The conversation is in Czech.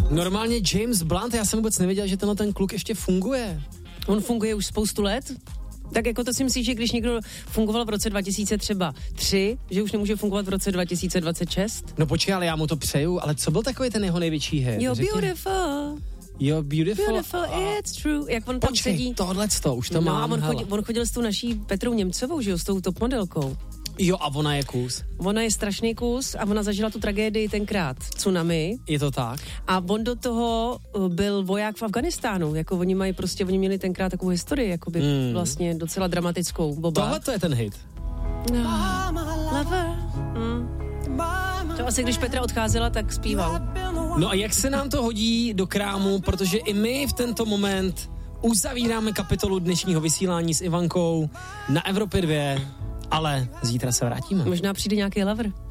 Normálně James Blunt, já jsem vůbec nevěděl, že ten kluk ještě funguje. On funguje už spoustu let. Tak jako to si myslíš, že když někdo fungoval v roce 2003, že už nemůže fungovat v roce 2026? No počkej, ale já mu to přeju, ale co byl takový ten jeho největší hit? You're beautiful. You're beautiful. Beautiful, it's true. Jak on tam sedí. Tohleto, už to mám. On chodil s tou naší Petrou Němcovou, že jo, s tou top modelkou. Jo, a ona je kus. Ona je strašný kus a ona zažila tu tragédii tenkrát, tsunami. Je to tak? A on do toho byl voják v Afganistánu, jako oni měli tenkrát takovou historii, jakoby vlastně docela dramatickou. Boba. Tohle to je ten hit. To asi když Petra odcházela, tak zpíval. No a jak se nám to hodí do krámu, protože i my v tento moment uzavíráme kapitolu dnešního vysílání s Ivankou na Evropě 2, ale zítra se vrátíme. Možná přijde nějaký lover.